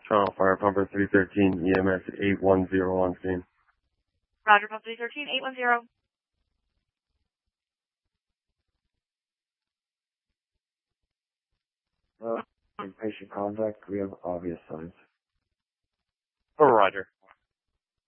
Toronto Fire Pumper 313, EMS 810 on scene. Roger, Pump 313, 810. In patient contact, we have obvious signs. Oh, Roger.